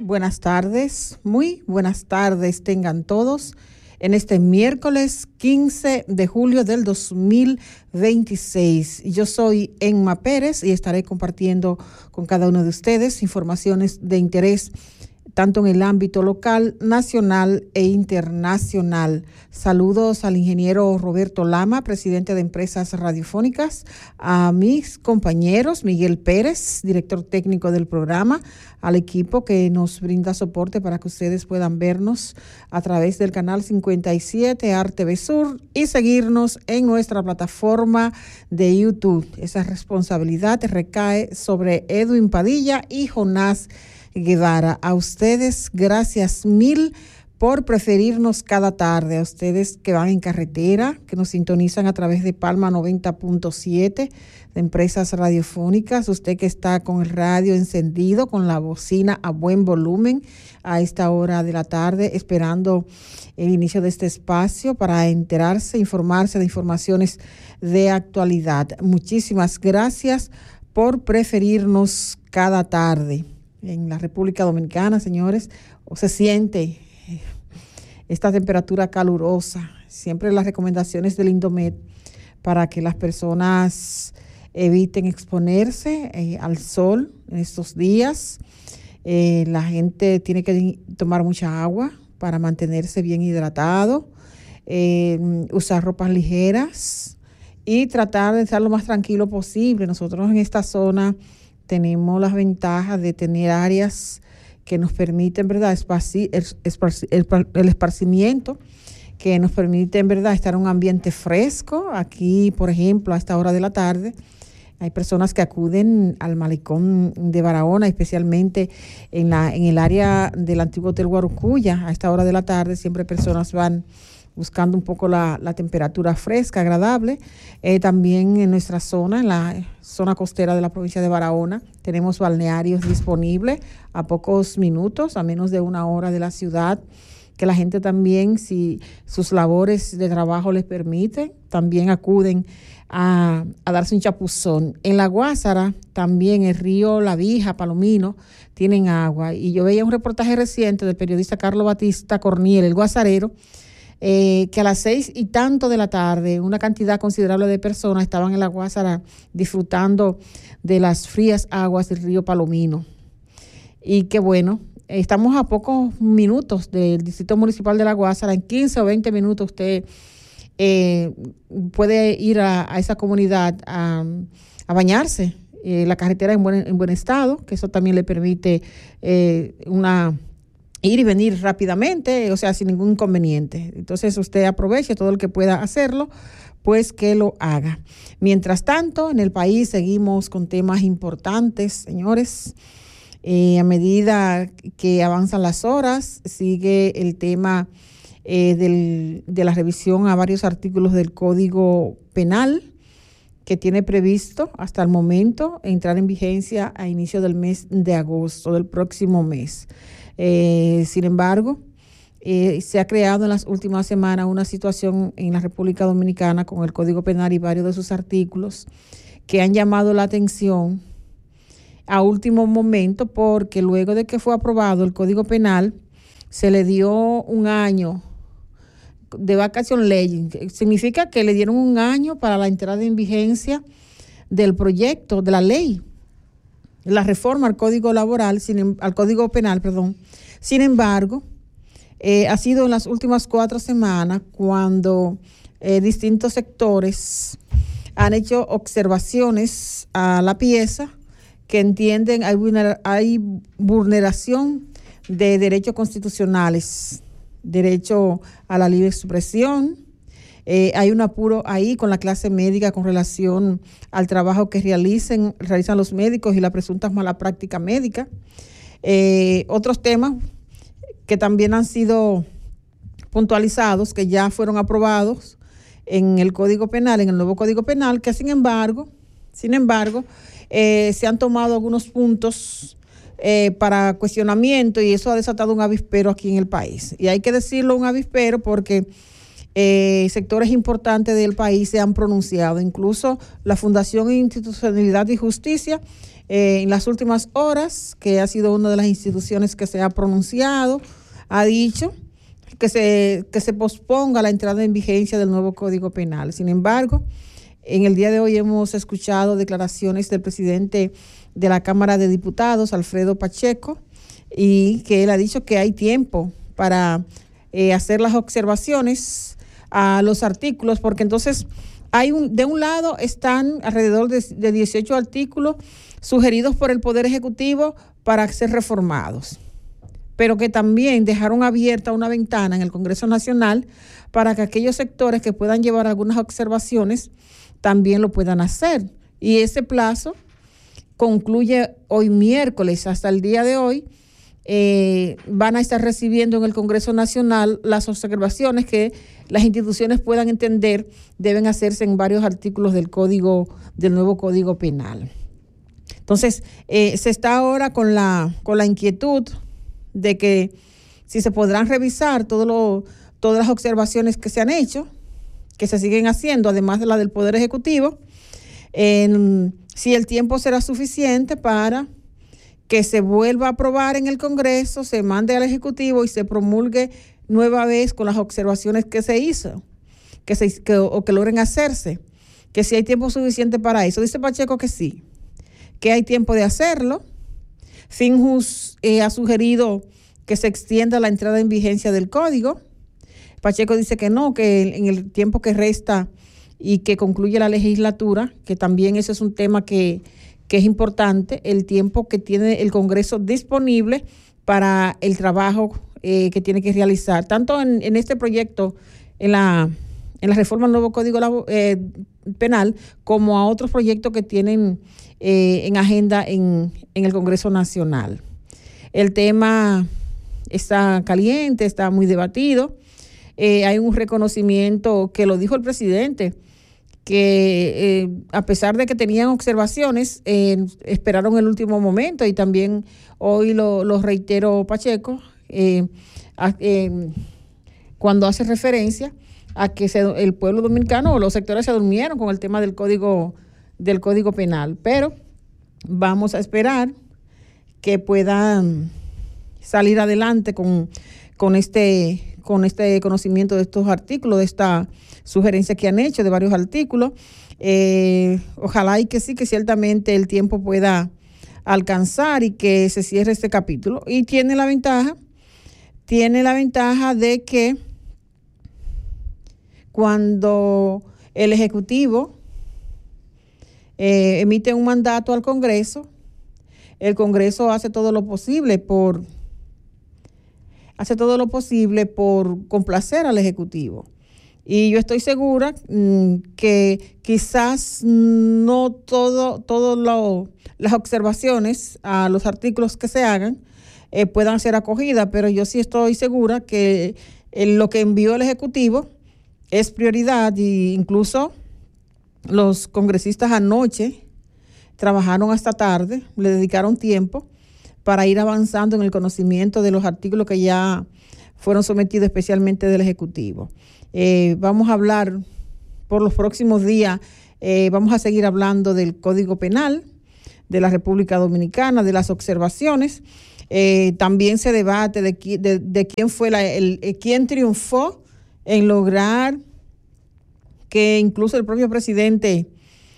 buenas tardes, muy buenas tardes tengan todos en este miércoles 15 de julio del 2026. Yo soy Emma Pérez y estaré compartiendo con cada uno de ustedes informaciones de interés tanto en el ámbito local, nacional e internacional. Saludos al ingeniero Roberto Lama, presidente de Empresas Radiofónicas, a mis compañeros, Miguel Pérez, director técnico del programa, al equipo que nos brinda soporte para que ustedes puedan vernos a través del canal 57 RTV Sur y seguirnos en nuestra plataforma de YouTube. Esa responsabilidad recae sobre Edwin Padilla y Jonás Guevara. A ustedes, gracias mil por preferirnos cada tarde. A ustedes que van en carretera, que nos sintonizan a través de Palma 90.7 de Empresas Radiofónicas. Usted que está con el radio encendido, con la bocina a buen volumen a esta hora de la tarde, esperando el inicio de este espacio para enterarse, informarse de informaciones de actualidad. Muchísimas gracias por preferirnos cada tarde. En la República Dominicana, señores, se siente esta temperatura calurosa. Siempre las recomendaciones del Indomet para que las personas eviten exponerse al sol en estos días. La gente tiene que tomar mucha agua para mantenerse bien hidratado, usar ropas ligeras y tratar de estar lo más tranquilo posible. Nosotros en esta zona tenemos las ventajas de tener áreas que nos permiten, ¿verdad?, el esparcimiento, que nos permiten, ¿verdad?, estar en un ambiente fresco. Aquí, por ejemplo, a esta hora de la tarde, hay personas que acuden al malecón de Barahona, especialmente en el área del antiguo Hotel Guarocuya. A esta hora de la tarde siempre personas van buscando un poco la temperatura fresca, agradable. También en nuestra zona, en la zona costera de la provincia de Barahona, tenemos balnearios disponibles a pocos minutos, a menos de una hora de la ciudad, que la gente también, si sus labores de trabajo les permiten, también acuden a darse un chapuzón. En La Guásara, también el río La Vija, Palomino, tienen agua. Y yo veía un reportaje reciente del periodista Carlos Batista Corniel, el guasarero, que a las 6 y tanto de la tarde una cantidad considerable de personas estaban en La Guásara disfrutando de las frías aguas del río Palomino. Y qué bueno, estamos a pocos minutos del Distrito Municipal de La Guásara. En 15 o 20 minutos usted puede ir a esa comunidad a bañarse. La carretera en buen estado, que eso también le permite ir y venir rápidamente, o sea, sin ningún inconveniente. Entonces usted aproveche todo el que pueda hacerlo, pues que lo haga. Mientras tanto, en el país seguimos con temas importantes, señores. A medida que avanzan las horas, sigue el tema de la revisión a varios artículos del Código Penal, que tiene previsto hasta el momento entrar en vigencia a inicio del mes de agosto del próximo mes. Sin embargo, se ha creado en las últimas semanas una situación en la República Dominicana con el Código Penal y varios de sus artículos que han llamado la atención a último momento, porque luego de que fue aprobado el Código Penal se le dio un año de vacation legis. Significa que le dieron un año para la entrada en vigencia del proyecto, de la ley, la reforma al Código Laboral, al Código Penal, perdón. Sin embargo, ha sido en las últimas 4 semanas cuando distintos sectores han hecho observaciones a la pieza que entienden hay vulneración de derechos constitucionales, derecho a la libre expresión. Hay un apuro ahí con la clase médica con relación al trabajo que realizan los médicos y la presunta mala práctica médica. Otros temas que también han sido puntualizados, que ya fueron aprobados en el Código Penal, en el nuevo Código Penal, que sin embargo, se han tomado algunos puntos para cuestionamiento, y eso ha desatado un avispero aquí en el país. Y hay que decirlo, un avispero, porque sectores importantes del país se han pronunciado. Incluso la Fundación Institucionalidad y Justicia, en las últimas horas, que ha sido una de las instituciones que se ha pronunciado, ha dicho que se posponga la entrada en vigencia del nuevo Código Penal. Sin embargo, en el día de hoy hemos escuchado declaraciones del presidente de la Cámara de Diputados, Alfredo Pacheco, y que él ha dicho que hay tiempo para hacer las observaciones a los artículos, porque entonces de un lado están alrededor de 18 artículos sugeridos por el Poder Ejecutivo para ser reformados, pero que también dejaron abierta una ventana en el Congreso Nacional para que aquellos sectores que puedan llevar algunas observaciones también lo puedan hacer. Y ese plazo concluye hoy miércoles. Hasta el día de hoy van a estar recibiendo en el Congreso Nacional las observaciones que las instituciones puedan entender deben hacerse en varios artículos del nuevo Código Penal. Entonces, se está ahora con la inquietud de que si se podrán revisar todas las observaciones que se han hecho, que se siguen haciendo, además de la del Poder Ejecutivo, si el tiempo será suficiente para que se vuelva a aprobar en el Congreso, se mande al Ejecutivo y se promulgue nueva vez con las observaciones que se hizo, o que logren hacerse, que si hay tiempo suficiente para eso. Dice Pacheco que sí, que hay tiempo de hacerlo. Finjus ha sugerido que se extienda la entrada en vigencia del código. Pacheco dice que no, que en el tiempo que resta y que concluye la legislatura, que también ese es un tema que es importante, el tiempo que tiene el Congreso disponible para el trabajo que tiene que realizar, tanto en este proyecto, en la reforma al nuevo Código Penal, como a otros proyectos que tienen en agenda en el Congreso Nacional. El tema está caliente, está muy debatido. Hay un reconocimiento que lo dijo el presidente, que a pesar de que tenían observaciones, esperaron el último momento, y también hoy lo reiteró Pacheco, cuando hace referencia a que el pueblo dominicano o los sectores se durmieron con el tema del código penal, pero vamos a esperar que puedan salir adelante con este conocimiento de estos artículos, de esta sugerencia que han hecho de varios artículos. Ojalá y que sí, que ciertamente el tiempo pueda alcanzar y que se cierre este capítulo. Y tiene la ventaja de que cuando el Ejecutivo emite un mandato al Congreso, el Congreso hace todo lo posible por complacer al Ejecutivo. Y yo estoy segura que quizás no todas las observaciones a los artículos que se hagan puedan ser acogidas, pero yo sí estoy segura que lo que envió el Ejecutivo es prioridad, y incluso los congresistas anoche trabajaron hasta tarde, le dedicaron tiempo para ir avanzando en el conocimiento de los artículos que ya fueron sometidos especialmente del Ejecutivo. Vamos a hablar por los próximos días, vamos a seguir hablando del Código Penal de la República Dominicana, de las observaciones. También se debate de quién fue quién triunfó en lograr que incluso el propio presidente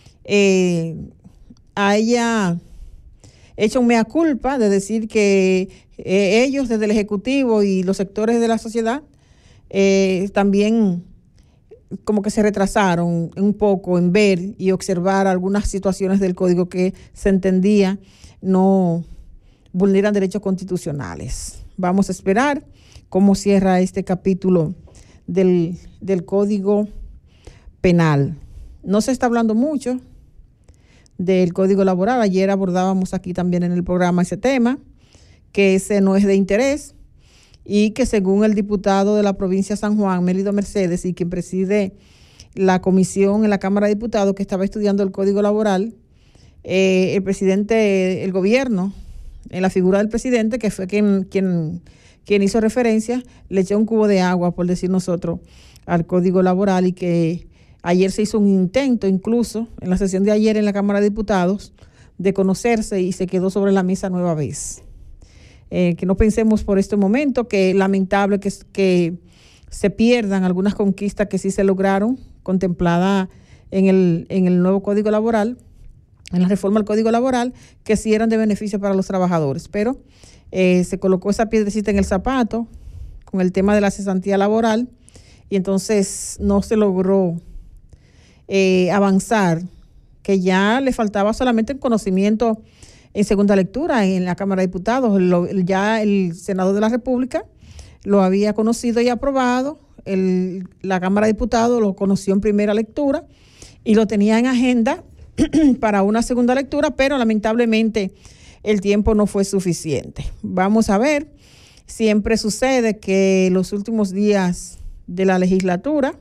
haya hecho un mea culpa de decir que ellos desde el Ejecutivo y los sectores de la sociedad también como que se retrasaron un poco en ver y observar algunas situaciones del código que se entendía no vulneran derechos constitucionales. Vamos a esperar cómo cierra este capítulo del Código Penal. No se está hablando mucho del Código Laboral. Ayer abordábamos aquí también en el programa ese tema, que ese no es de interés, y que según el diputado de la provincia de San Juan, Mérido Mercedes, y quien preside la comisión en la Cámara de Diputados que estaba estudiando el Código Laboral, el presidente, el gobierno, en la figura del presidente, que fue quien hizo referencia, le echó un cubo de agua, por decir nosotros, al Código Laboral y que ayer se hizo un intento, incluso en la sesión de ayer en la Cámara de Diputados, de conocerse y se quedó sobre la mesa nueva vez. Que no pensemos por este momento que es lamentable que se pierdan algunas conquistas que sí se lograron, contempladas en el nuevo Código Laboral, en la reforma al Código Laboral, que sí eran de beneficio para los trabajadores, pero se colocó esa piedrecita en el zapato con el tema de la cesantía laboral y entonces no se logró avanzar, que ya le faltaba solamente el conocimiento en segunda lectura en la Cámara de Diputados. Ya el Senado de la República lo había conocido y aprobado, la Cámara de Diputados lo conoció en primera lectura y lo tenía en agenda para una segunda lectura, pero lamentablemente el tiempo no fue suficiente. Vamos a ver, siempre sucede que los últimos días de la legislatura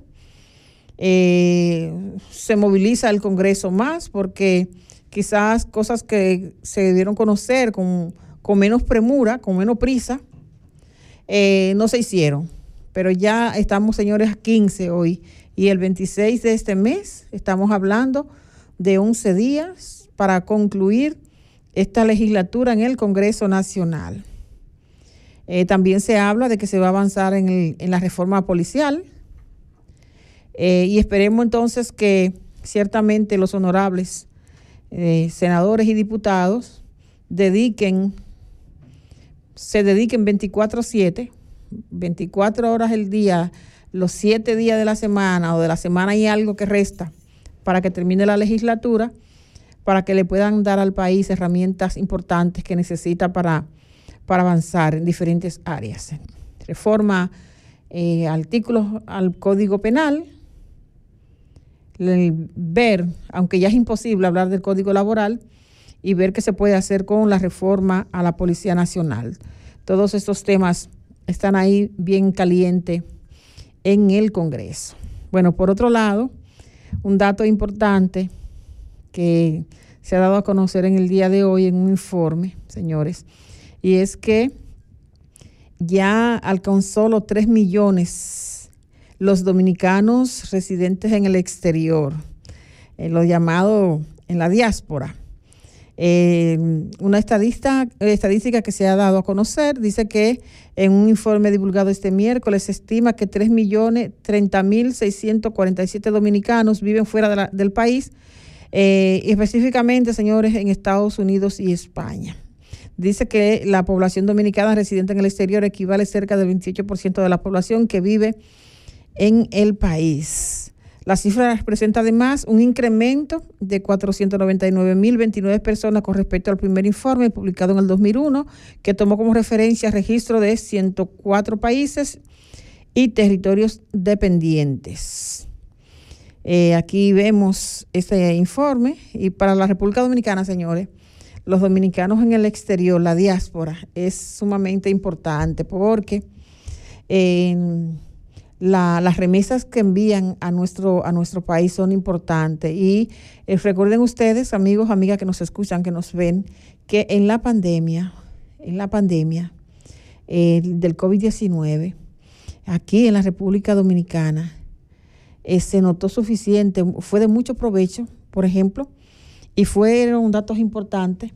se moviliza el Congreso más porque quizás cosas que se debieron conocer con menos premura, con menos prisa, no se hicieron. Pero ya estamos, señores, a 15 hoy y el 26 de este mes estamos hablando de 11 días para concluir esta legislatura en el Congreso Nacional. También se habla de que se va a avanzar en la reforma policial y esperemos entonces que ciertamente los honorables senadores y diputados se dediquen 24/7, 24 horas el día, los 7 días de la semana o de la semana y algo que resta para que termine la legislatura, para que le puedan dar al país herramientas importantes que necesita para avanzar en diferentes áreas. Reforma, artículos al Código Penal, ver, aunque ya es imposible hablar del Código Laboral, y ver qué se puede hacer con la reforma a la Policía Nacional. Todos estos temas están ahí bien calientes en el Congreso. Bueno, por otro lado, un dato importante que se ha dado a conocer en el día de hoy en un informe, señores, y es que ya alcanzó los 3 millones los dominicanos residentes en el exterior, lo llamado en la diáspora. Una estadística que se ha dado a conocer dice que en un informe divulgado este miércoles se estima que 3.030.647 dominicanos viven fuera del país, y específicamente, señores, en Estados Unidos y España. Dice que la población dominicana residente en el exterior equivale a cerca del 28% de la población que vive en el país. La cifra representa además un incremento de 499.029 personas con respecto al primer informe publicado en el 2001, que tomó como referencia registro de 104 países y territorios dependientes. Aquí vemos este informe y para la República Dominicana, señores, los dominicanos en el exterior, la diáspora, es sumamente importante porque las remesas que envían a nuestro país son importantes. Y recuerden ustedes, amigos, amigas que nos escuchan, que nos ven, que en la pandemia del COVID-19, aquí en la República Dominicana, se notó suficiente, fue de mucho provecho, por ejemplo, y fueron datos importantes,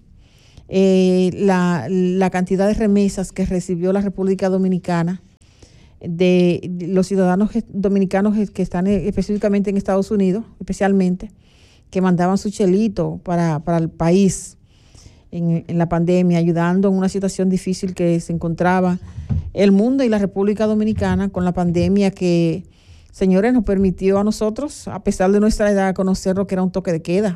la cantidad de remesas que recibió la República Dominicana de los ciudadanos dominicanos que están específicamente en Estados Unidos, especialmente, que mandaban su chelito para el país en la pandemia, ayudando en una situación difícil que se encontraba el mundo y la República Dominicana con la pandemia que, señores, nos permitió a nosotros, a pesar de nuestra edad, conocer lo que era un toque de queda.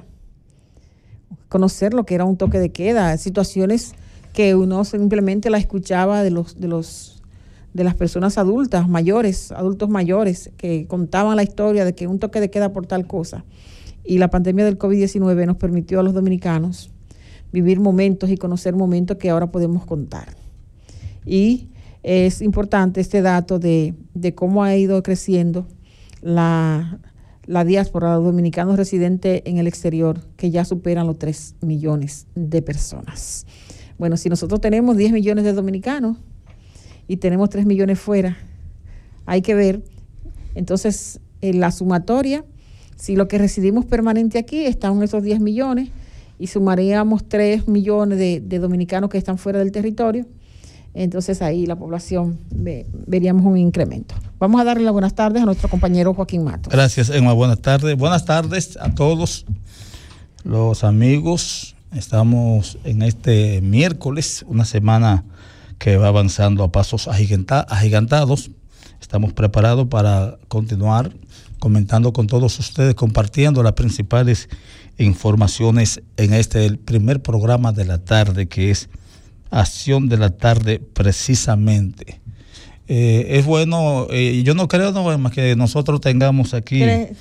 Situaciones que uno simplemente la escuchaba de las personas adultos mayores, que contaban la historia de que un toque de queda por tal cosa. Y la pandemia del COVID-19 nos permitió a los dominicanos vivir momentos y conocer momentos que ahora podemos contar. Y es importante este dato de cómo ha ido creciendo la diáspora, los dominicanos residentes en el exterior, que ya superan los 3 millones de personas. Bueno, si nosotros tenemos 10 millones de dominicanos y tenemos 3 millones fuera, hay que ver Entonces, en la sumatoria, si lo que residimos permanente aquí están esos 10 millones y sumaríamos 3 millones de dominicanos que están fuera del territorio, entonces ahí la población veríamos un incremento. Vamos a darle las buenas tardes a nuestro compañero Joaquín Matos. Gracias, Emma. Buenas tardes. Buenas tardes a todos los amigos. Estamos en este miércoles, una semana que va avanzando a pasos agigantados. Estamos preparados para continuar comentando con todos ustedes, compartiendo las principales informaciones en el primer programa de la tarde, que es Acción de la Tarde, precisamente. Es bueno, yo no creo más que nosotros tengamos aquí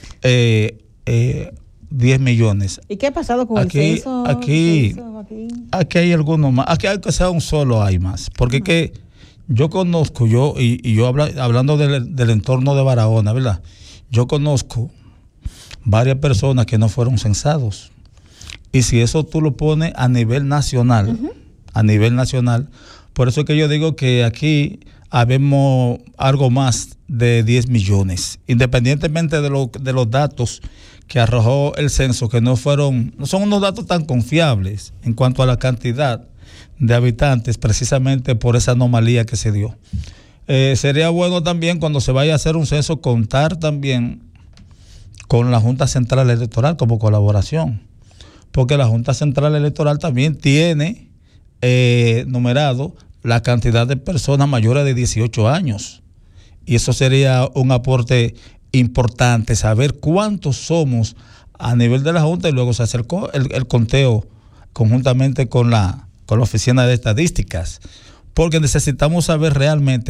10 millones. ¿Y qué ha pasado con el censo? Aquí hay algunos más. Aquí hay que ser un solo, hay más. Porque que yo conozco, yo hablando del entorno de Barahona, ¿verdad? Yo conozco varias personas que no fueron censados. Y si eso tú lo pones a nivel nacional, por eso es que yo digo que aquí habemos algo más de 10 millones, independientemente de los datos que arrojó el censo, que no son unos datos tan confiables en cuanto a la cantidad de habitantes, precisamente por esa anomalía que se dio. Sería bueno también, cuando se vaya a hacer un censo, contar también con la Junta Central Electoral como colaboración, porque la Junta Central Electoral también tiene numerado la cantidad de personas mayores de 18 años, y eso sería un aporte importante, saber cuántos somos a nivel de la Junta, y luego se acercó el conteo conjuntamente con la Oficina de Estadísticas, porque necesitamos saber realmente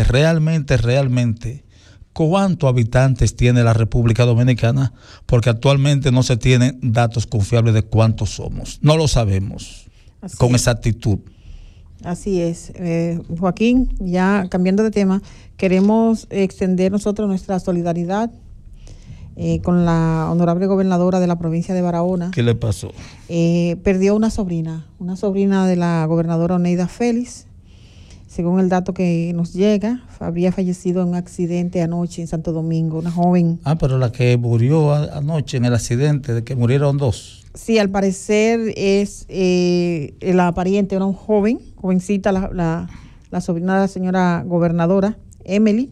cuántos habitantes tiene la República Dominicana, porque actualmente no se tienen datos confiables de cuántos somos. No lo sabemos con exactitud. Así es. Joaquín, ya cambiando de tema, queremos extender nosotros nuestra solidaridad con la honorable gobernadora de la provincia de Barahona. ¿Qué le pasó? Perdió una sobrina de la gobernadora Oneida Félix. Según el dato que nos llega, habría fallecido en un accidente anoche en Santo Domingo, una joven. Pero la que murió anoche en el accidente, de que murieron dos. Sí, al parecer es la pariente, era un jovencita, la sobrina de la señora gobernadora, Emily.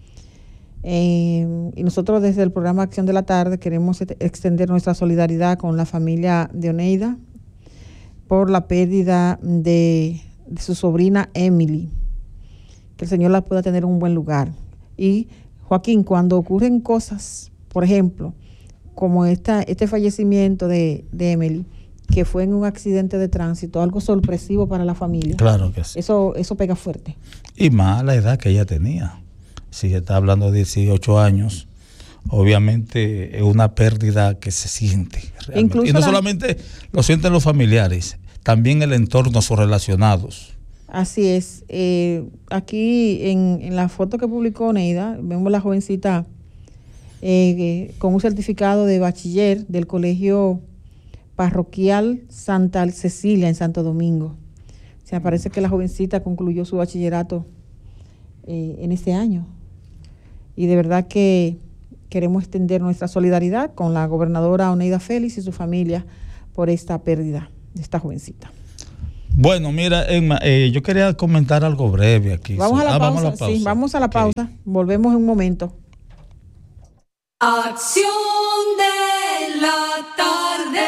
Y nosotros desde el programa Acción de la Tarde queremos extender nuestra solidaridad con la familia de Oneida por la pérdida de su sobrina Emily, que el Señor la pueda tener en un buen lugar. Y Joaquín, cuando ocurren cosas, por ejemplo, como este fallecimiento de Emily, que fue en un accidente de tránsito, algo sorpresivo para la familia. Claro que sí. Eso pega fuerte. Y más la edad que ella tenía. Si está hablando de 18 años, obviamente es una pérdida que se siente. Incluso y no solamente lo sienten los familiares, también el entorno, sus relacionados. Así es. Aquí en la foto que publicó Oneida, vemos la jovencita con un certificado de bachiller del Colegio Parroquial Santa Cecilia en Santo Domingo. O sea, parece que la jovencita concluyó su bachillerato en este año. Y de verdad que queremos extender nuestra solidaridad con la gobernadora Oneida Félix y su familia por esta pérdida de esta jovencita. Bueno, mira, Emma, yo quería comentar algo breve aquí. Vamos a la pausa. Sí, vamos a la pausa. Volvemos en un momento. Acción de la tarde.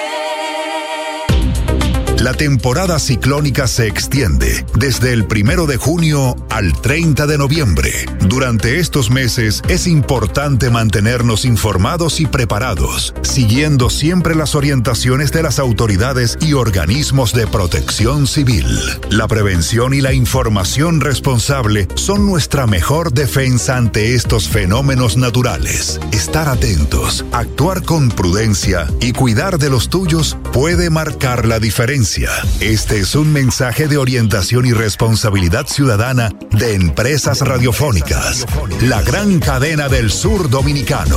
La temporada ciclónica se extiende desde el 1 de junio al 30 de noviembre. Durante estos meses es importante mantenernos informados y preparados, siguiendo siempre las orientaciones de las autoridades y organismos de protección civil. La prevención y la información responsable son nuestra mejor defensa ante estos fenómenos naturales. Estar atentos, actuar con prudencia y cuidar de los tuyos puede marcar la diferencia. Este es un mensaje de orientación y responsabilidad ciudadana de Empresas Radiofónicas, la gran cadena del sur dominicano.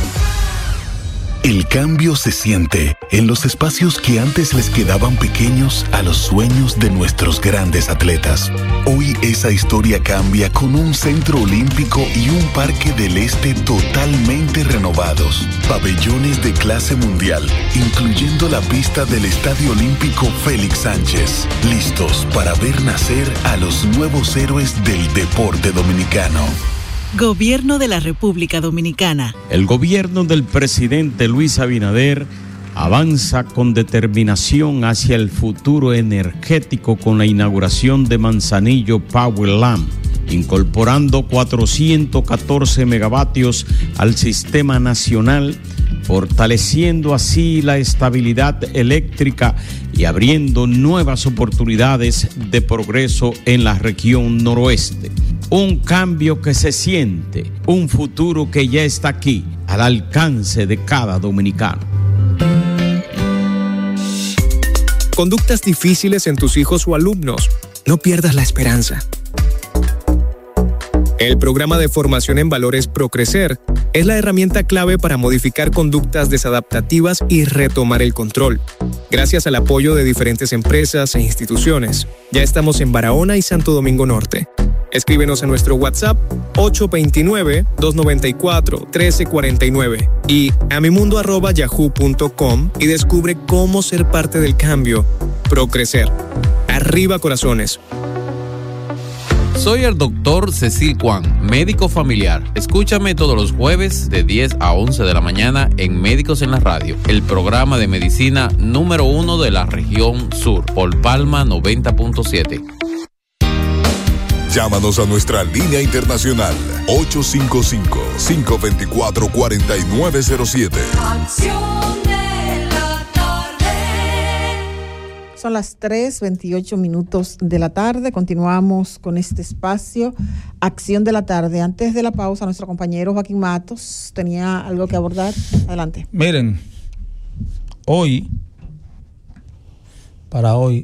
El cambio se siente en los espacios que antes les quedaban pequeños a los sueños de nuestros grandes atletas. Hoy esa historia cambia con un centro olímpico y un parque del este totalmente renovados. Pabellones de clase mundial, incluyendo la pista del Estadio Olímpico Félix Sánchez. Listos para ver nacer a los nuevos héroes del deporte dominicano. Gobierno de la República Dominicana. El gobierno del presidente Luis Abinader avanza con determinación hacia el futuro energético con la inauguración de Manzanillo Powerland, incorporando 414 megavatios al sistema nacional, fortaleciendo así la estabilidad eléctrica y abriendo nuevas oportunidades de progreso en la región noroeste. Un cambio que se siente, un futuro que ya está aquí, al alcance de cada dominicano. Conductas difíciles en tus hijos o alumnos. No pierdas la esperanza. El programa de formación en valores ProCrecer es la herramienta clave para modificar conductas desadaptativas y retomar el control. Gracias al apoyo de diferentes empresas e instituciones, ya estamos en Barahona y Santo Domingo Norte. Escríbenos a nuestro WhatsApp 829-294-1349 y amimundo@yahoo.com y descubre cómo ser parte del cambio. ProCrecer. Arriba corazones. Soy el doctor Cecil Juan, médico familiar. Escúchame todos los jueves de 10 a 11 de la mañana en Médicos en la Radio, el programa de medicina número 1 de la región sur, por Palma 90.7. Llámanos a nuestra línea internacional 855-524-4907. Acción de la tarde. Son las 3:28 de la tarde. Continuamos con este espacio, Acción de la Tarde. Antes de la pausa, nuestro compañero Joaquín Matos tenía algo que abordar. Adelante. Miren, para hoy,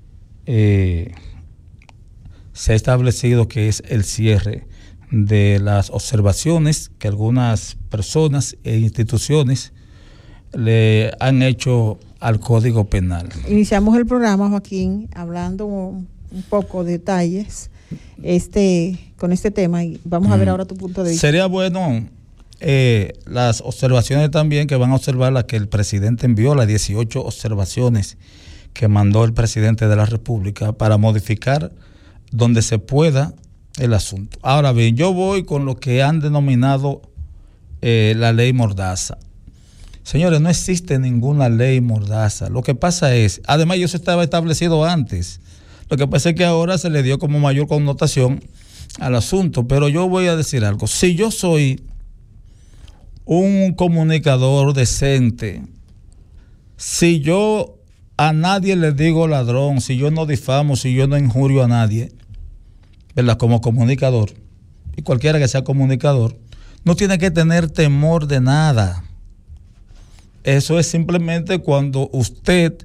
se ha establecido que es el cierre de las observaciones que algunas personas e instituciones le han hecho al Código Penal. Iniciamos el programa, Joaquín, hablando un poco de detalles con este tema y vamos a ver ahora tu punto de vista. Sería bueno las observaciones también que van a observar las que el presidente envió, las 18 observaciones que mandó el presidente de la República para modificar donde se pueda el asunto. Ahora bien, yo voy con lo que han denominado la ley Mordaza. Señores, no existe ninguna ley Mordaza. Lo que pasa es, además eso estaba establecido antes, lo que pasa es que ahora se le dio como mayor connotación al asunto, pero yo voy a decir algo. Si yo soy un comunicador decente, si yo a nadie le digo ladrón, si yo no difamo, si yo no injurio a nadie, ¿verdad? Como comunicador, y cualquiera que sea comunicador, no tiene que tener temor de nada. Eso es simplemente cuando usted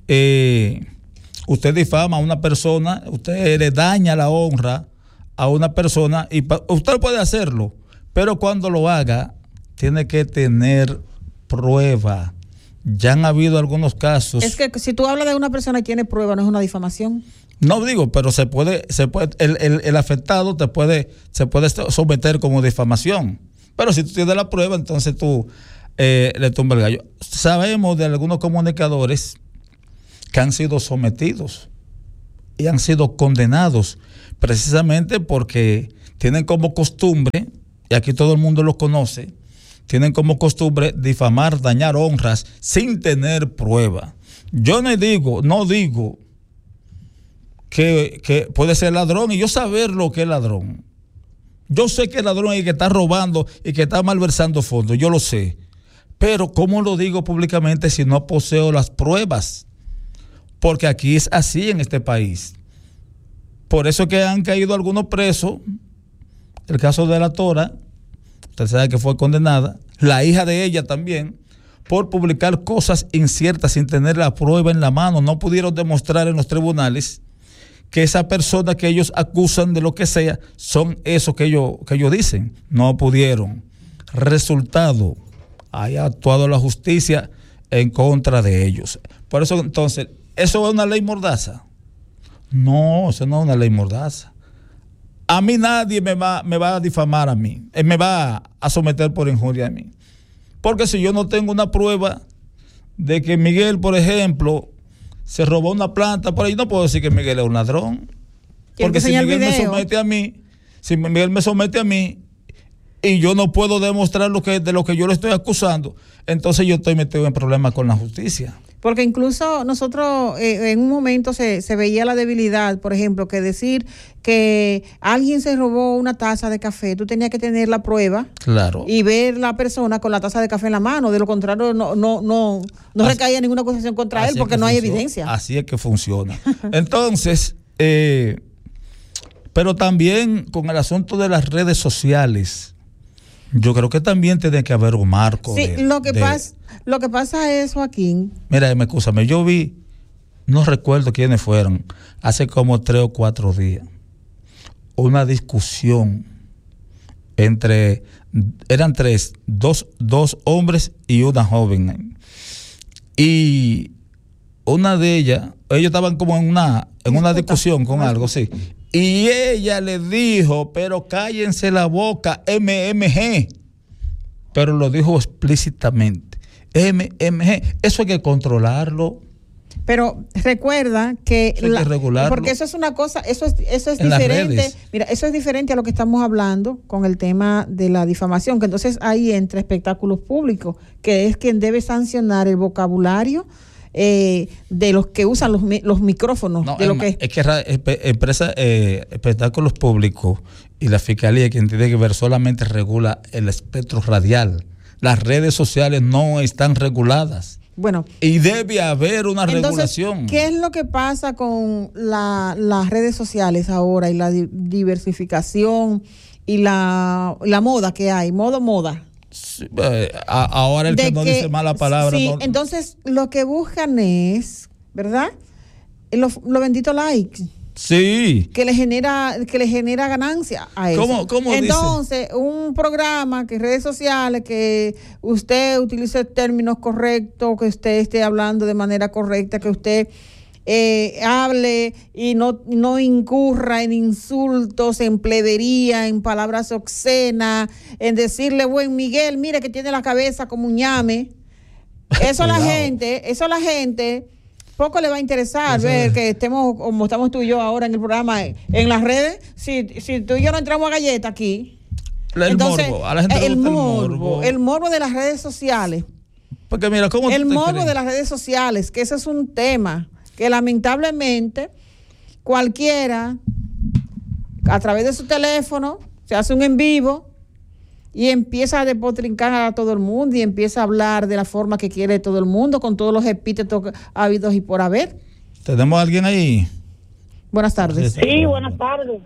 difama a una persona, usted le daña la honra a una persona, y usted puede hacerlo, pero cuando lo haga, tiene que tener prueba. Ya han habido algunos casos. Es que si tú hablas de una persona y tiene prueba, ¿no es una difamación? No digo, pero se puede el afectado se puede someter como difamación. Pero si tú tienes la prueba, entonces tú le tumba el gallo. Sabemos de algunos comunicadores que han sido sometidos y han sido condenados precisamente porque tienen como costumbre, y aquí todo el mundo lo conoce, tienen como costumbre difamar, dañar honras sin tener prueba. Yo no digo que puede ser ladrón y yo saber lo que es ladrón. Yo sé que el ladrón es el que está robando y que está malversando fondos, yo lo sé. Pero ¿cómo lo digo públicamente si no poseo las pruebas? Porque aquí es así en este país. Por eso que han caído algunos presos. El caso de la Tora, usted sabe que fue condenada, la hija de ella también, por publicar cosas inciertas sin tener la prueba en la mano. No pudieron demostrar en los tribunales que esa persona que ellos acusan de lo que sea son eso que ellos dicen. No pudieron. Resultado, haya actuado la justicia en contra de ellos. Por eso entonces, ¿eso es una ley Mordaza? No, eso no es una ley mordaza. A mí nadie me va a difamar a mí, me va a someter por injuria a mí. Porque si yo no tengo una prueba de que Miguel, por ejemplo, se robó una planta, por ahí no puedo decir que Miguel es un ladrón. Porque si Miguel me somete a mí, y yo no puedo demostrar de lo que yo le estoy acusando, entonces yo estoy metido en problemas con la justicia. Porque incluso nosotros en un momento se veía la debilidad, por ejemplo, que decir que alguien se robó una taza de café, tú tenías que tener la prueba, claro, y ver la persona con la taza de café en la mano. De lo contrario, no recaía ninguna acusación contra él porque no hay evidencia. Así es que funciona. Entonces, pero también con el asunto de las redes sociales, yo creo que también tiene que haber un marco. Sí, lo que pasa es, Joaquín. Mira, escúchame, yo vi, no recuerdo quiénes fueron, hace como 3 o 4 días, una discusión eran dos hombres y una joven. Y una de ellos estaban como en una discusión con algo, sí. Y ella le dijo, pero cállense la boca, MMG. Pero lo dijo explícitamente. MMG, eso hay que controlarlo. Pero recuerda que hay que regularlo. Porque eso es una cosa, eso es diferente. Mira, eso es diferente a lo que estamos hablando con el tema de la difamación, que entonces ahí entra espectáculos públicos, que es quien debe sancionar el vocabulario de los que usan los micrófonos. No, es que empresa espectáculos públicos y la fiscalía quien tiene que ver solamente regula el espectro radial. Las redes sociales no están reguladas. Bueno, y debe haber una regulación. ¿Qué es lo que pasa con las redes sociales ahora y la diversificación y la moda que hay? Moda. Sí, ahora el que no dice mala palabra. Sí, no. Entonces lo que buscan es, ¿verdad? Los benditos likes. Sí. Que le genera ganancia a eso. ¿Cómo Entonces, dice? Un programa que redes sociales, que usted utilice términos correctos, que usted esté hablando de manera correcta, que usted hable y no incurra en insultos, en plebería, en palabras obscenas, en decirle, buen Miguel, mire que tiene la cabeza como un ñame. Eso a la gente poco le va a interesar ver que estemos como estamos tú y yo ahora en el programa, en las redes. Si tú y yo no entramos a galleta aquí, morbo, a la gente el morbo de las redes sociales. Porque mira, ¿cómo el morbo de las redes sociales, que ese es un tema que lamentablemente cualquiera a través de su teléfono se hace un en vivo y empieza a despotrincar a todo el mundo y empieza a hablar de la forma que quiere todo el mundo, con todos los epítetos habidos y por haber. ¿Tenemos a alguien ahí? Buenas tardes. Sí, buenas tardes.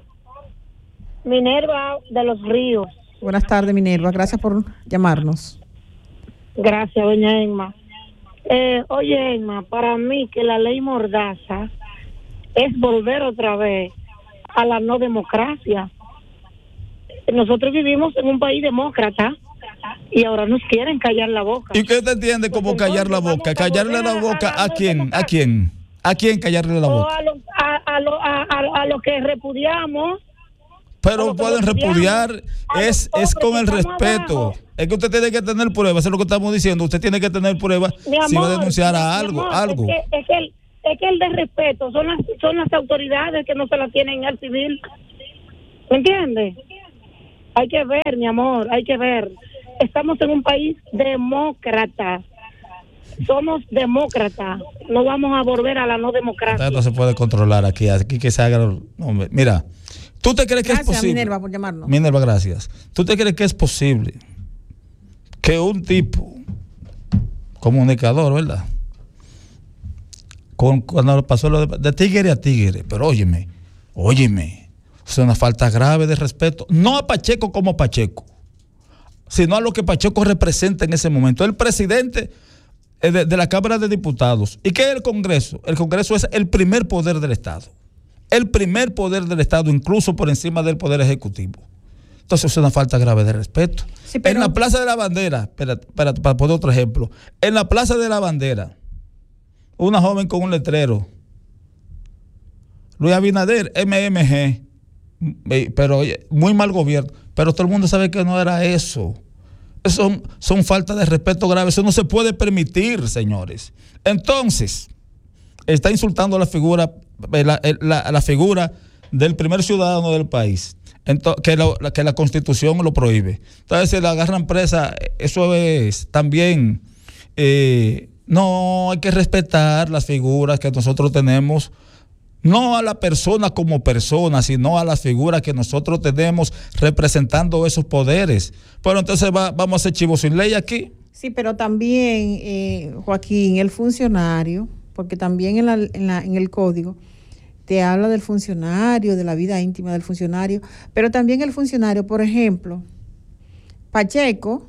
Minerva de los Ríos. Buenas tardes, Minerva. Gracias por llamarnos. Gracias, doña Emma. Oye, Emma, para mí que la ley mordaza es volver otra vez a la no democracia. Nosotros vivimos en un país demócrata y ahora nos quieren callar la boca. ¿Y qué usted entiende como callar la boca? ¿Callarle la boca a quién? ¿A quién? ¿A quién callarle la boca? A lo que repudiamos. Pero pueden repudiar, es con el respeto. Es que usted tiene que tener pruebas, eso es lo que estamos diciendo. Usted tiene que tener pruebas si va a denunciar a algo. Es que el de respeto son las autoridades que no se la tienen al civil. ¿Me entiendes? Hay que ver, mi amor, hay que ver. Estamos en un país demócrata. Somos demócratas. No vamos a volver a la no democracia. No se puede controlar aquí que se haga. Mira, ¿tú te crees que es posible? Gracias, Minerva, por llamarnos. Minerva, gracias. ¿Tú te crees que es posible que un tipo comunicador, ¿verdad? Cuando pasó lo de tigre a tigre, pero óyeme, es una falta grave de respeto, no a Pacheco como Pacheco, sino a lo que Pacheco representa en ese momento. El presidente de la Cámara de Diputados. ¿Y qué es el Congreso? El Congreso es el primer poder del Estado. El primer poder del Estado, incluso por encima del Poder Ejecutivo. Entonces es una falta grave de respeto. Sí, pero... En la Plaza de la Bandera, para poner otro ejemplo, en la Plaza de la Bandera, una joven con un letrero, Luis Abinader, MMG, pero oye, muy mal gobierno. Pero todo el mundo sabe que no era eso. Eso son faltas de respeto graves. Eso no se puede permitir, señores. Entonces, está insultando la figura del primer ciudadano del país, que la Constitución lo prohíbe. Entonces, si la agarran presa, eso es también... no, hay que respetar las figuras que nosotros tenemos, no a la persona como persona, sino a las figuras que nosotros tenemos representando esos poderes. Pero entonces vamos a hacer chivo sin ley aquí. Sí, pero también, Joaquín, el funcionario, porque también en el código te habla del funcionario, de la vida íntima del funcionario, pero también el funcionario, por ejemplo, Pacheco,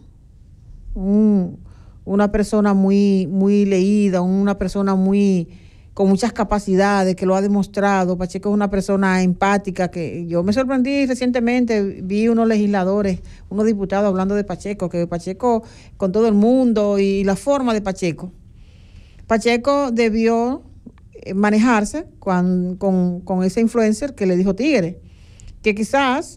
una persona muy, muy leída, una persona con muchas capacidades, que lo ha demostrado. Pacheco es una persona empática, que yo me sorprendí recientemente, vi unos legisladores, unos diputados hablando de Pacheco, que Pacheco con todo el mundo y la forma de Pacheco. Pacheco debió manejarse con ese influencer que le dijo tigre, que quizás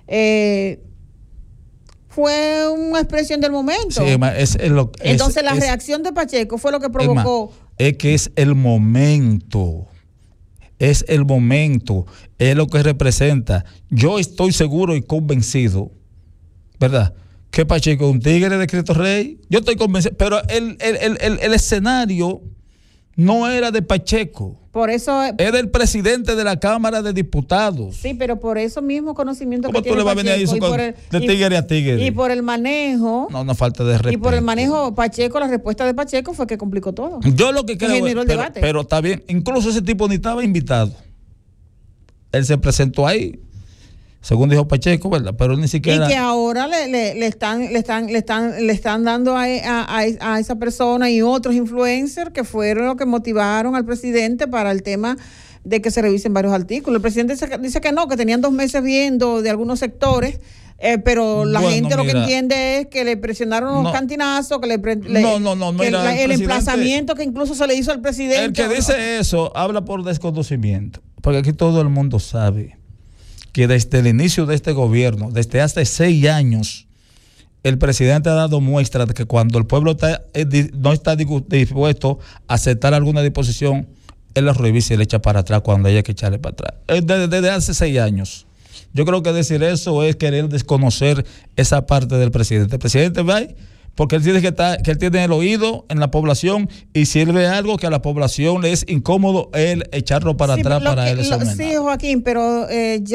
fue una expresión del momento. Sí, entonces la reacción de Pacheco fue lo que provocó. Es que es el momento. Es el momento. Es lo que representa. Yo estoy seguro y convencido, ¿verdad?, que Pacheco es un tigre de Cristo Rey. Yo estoy convencido. Pero el escenario no era de Pacheco. Por eso es del presidente de la Cámara de Diputados. Sí, pero por eso mismo conocimiento que tiene Pacheco. ¿Cómo tú le vas a venir a eso de tigre a tigre? Y por el manejo. No falta de respeto. Y por el manejo Pacheco, la respuesta de Pacheco fue que complicó todo. Yo lo que creo es, pero está bien, incluso ese tipo ni estaba invitado. Él se presentó ahí, según dijo Pacheco, ¿verdad? Pero ni siquiera. Y que ahora le están dando a esa persona y otros influencers que fueron los que motivaron al presidente para el tema de que se revisen varios artículos. El presidente dice que no, que tenían 2 meses viendo de algunos sectores, pero la gente lo que entiende es que le presionaron unos cantinazos, que el emplazamiento que incluso se le hizo al presidente. El que dice eso habla por desconocimiento, porque aquí todo el mundo sabe que desde el inicio de este gobierno, desde hace 6 años, el presidente ha dado muestra de que cuando el pueblo no está dispuesto a aceptar alguna disposición, él la revisa y le echa para atrás cuando haya que echarle para atrás. Desde hace 6 años. Yo creo que decir eso es querer desconocer esa parte del presidente. El presidente va porque él dice que él tiene el oído en la población, y si él ve algo que a la población le es incómodo, él echarlo para atrás para él. Sí, Joaquín, pero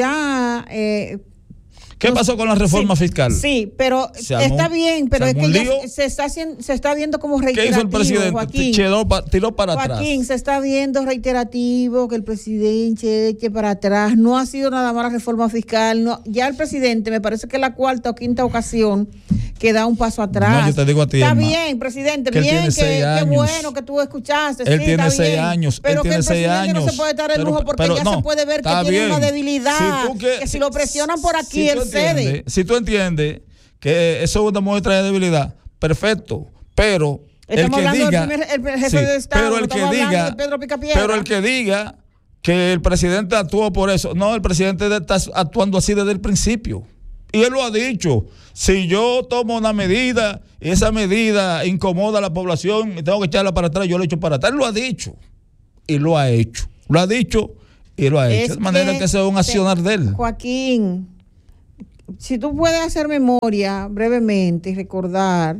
¿qué pasó con la reforma fiscal? Sí, pero está bien, pero es que ya se está viendo como reiterativo. ¿Qué hizo el presidente? Joaquín, tiró para atrás. Joaquín, se está viendo reiterativo que el presidente eche para atrás. No ha sido nada más la reforma fiscal. No, ya el presidente, me parece que es la 4ª o 5ª ocasión que da un paso atrás. No, yo te digo a ti, está bien, presidente, bien, qué bueno que tú escuchaste. Él tiene 6 años. Pero él tiene 6 años. No se puede dar el lujo porque ya se puede ver que tiene una debilidad. Que si lo presionan por aquí, él cede. Si tú entiendes que eso es una muestra de debilidad, perfecto. Pero estamos el que diga, el jefe de Estado, pero el que diga que el presidente actuó por eso, no, el presidente está actuando así desde el principio. Y él lo ha dicho. Si yo tomo una medida y esa medida incomoda a la población y tengo que echarla para atrás, yo lo echo para atrás. Él lo ha dicho y lo ha hecho. Lo ha dicho y lo ha hecho. De manera que sea un accionar de él. Joaquín, si tú puedes hacer memoria brevemente y recordar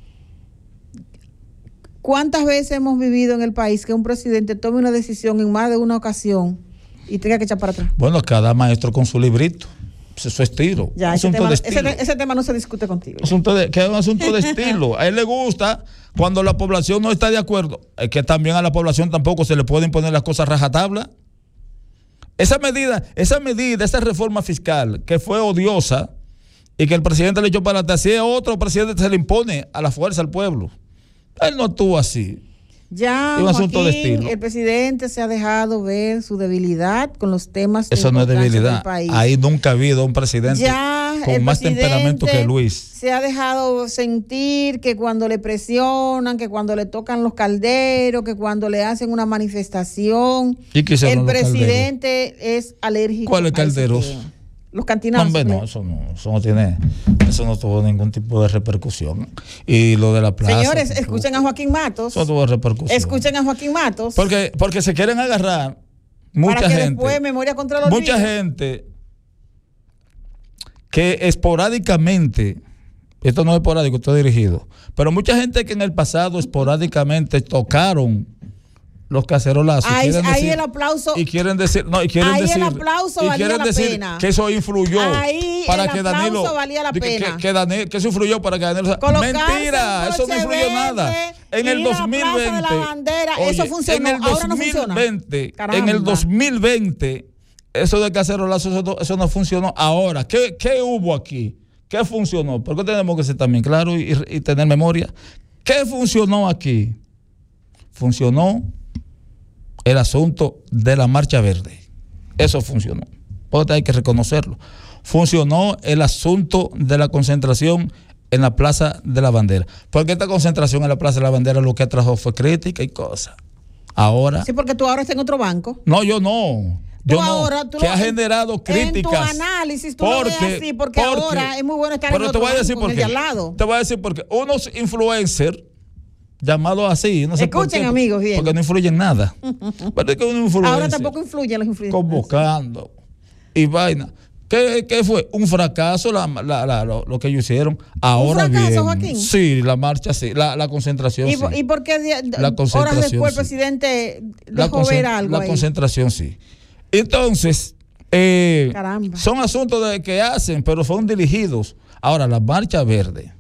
cuántas veces hemos vivido en el país que un presidente tome una decisión en más de una ocasión y tenga que echar para atrás. Bueno, cada maestro con su librito. Su estilo. Ya, ese tema no se discute contigo. Que es un asunto de estilo. A él le gusta cuando la población no está de acuerdo. Es que también a la población tampoco se le pueden imponer las cosas rajatabla. Esa medida, esa reforma fiscal que fue odiosa y que el presidente le echó para atrás, si es otro presidente se le impone a la fuerza al pueblo. Él no actuó así. Ya, Es un asunto de Joaquín, estilo. el presidente se ha dejado ver su debilidad con los temas de Eso no es importancia debilidad. del país. Ahí nunca ha habido un presidente Ya con el más temperamento que presidente Luis. se ha dejado sentir que cuando le presionan, que cuando le tocan los calderos, que cuando le hacen una manifestación, ¿Y qué hicieron el los calderos? presidente es alérgico. ¿Cuáles a ese calderos? tema. Los cantinazos. No, hombre, no, eso no tuvo ningún tipo de repercusión. Y lo de la plaza. Señores, escuchen a Joaquín Matos. Eso tuvo repercusión. Escuchen a Joaquín Matos. Porque se quieren agarrar mucha para que gente. después memoria contra los Mucha gente que esporádicamente, esto no es esporádico, esto es dirigido, pero mucha gente que en el pasado esporádicamente tocaron los cacerolazos. Ahí decir, el aplauso. y quieren decir, no, y quieren ahí decir, el aplauso y valía quieren la decir pena. que eso influyó Ahí para el que aplauso Danilo valía la pena. que eso influyó para que Danilo. Colocarse Mentira, un eso no broche influyó verde, nada. En el ir a la 2020, plaza de la bandera, eso funcionó, en el ahora no funciona. 2020, Caramba. en el 2020, eso de cacerolazo, eso no funcionó. Ahora, ¿qué hubo aquí? ¿Qué funcionó? Porque tenemos que ser también claros y tener memoria. ¿Qué funcionó aquí? Funcionó el asunto de la Marcha Verde. Eso funcionó. Porque hay que reconocerlo. Funcionó el asunto de la concentración en la Plaza de la Bandera. Porque esta concentración en la Plaza de la Bandera lo que atrajo fue crítica y cosas. Ahora. Sí, porque tú ahora estás en otro banco. No, yo no. Yo Tú no, ahora, tú que lo- ha generado críticas. En tu análisis tú lo ves así, porque ahora es muy bueno estar en pero te otro voy a decir banco, por en el qué. de al lado. Te voy a decir por qué. Unos influencers, llamados así, no sé por Escuchen, qué, amigos, bien. porque no influyen nada. Pero es que un influencer Ahora tampoco influyen los influencers. convocando y vaina. ¿Qué fue? Un fracaso lo que ellos hicieron. Ahora fracaso, bien. Joaquín? Sí, la marcha sí, la concentración ¿Y, sí. ¿Y por qué La horas concentración, después el sí. presidente dejó ver algo La ahí? concentración sí. Entonces, Caramba. son asuntos de que hacen, pero son dirigidos. Ahora, la marcha verde,